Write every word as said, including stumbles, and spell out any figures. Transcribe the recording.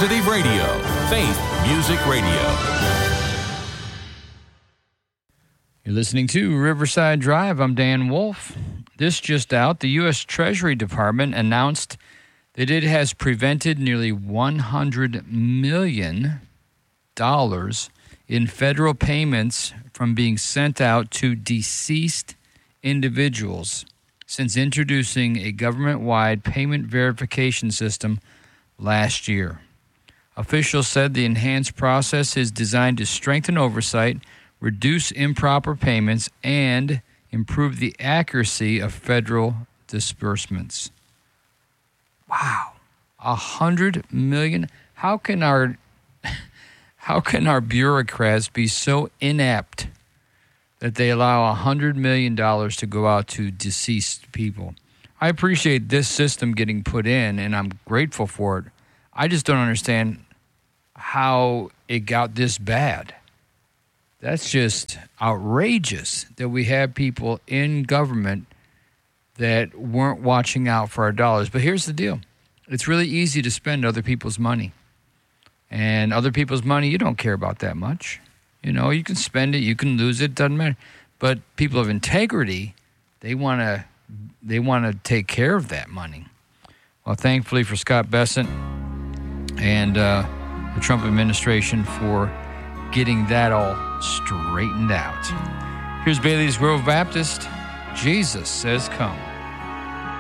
Positive Radio, Faith Music Radio. You're listening to Riverside Drive. I'm Dan Wolf. This just out, the U S Treasury Department announced that it has prevented nearly one hundred million dollars in federal payments from being sent out to deceased individuals since introducing a government-wide payment verification system last year. Officials said the enhanced process is designed to strengthen oversight, reduce improper payments, and improve the accuracy of federal disbursements. Wow, a hundred million. How can our how can our bureaucrats be so inept that they allow a hundred million dollars to go out to deceased people? I appreciate this system getting put in, and I'm grateful for it. I just don't understand how it got this bad. That's just outrageous that we have people in government that weren't watching out for our dollars. But here's the deal. It's really easy to spend other people's money. And other people's money, you don't care about that much. You know, you can spend it, you can lose it, doesn't matter. But people of integrity, they want to they want to take care of that money. Well, thankfully for Scott Bessent and uh, the Trump administration for getting that all straightened out. Here's Bailey's Grove Baptist. Jesus says come.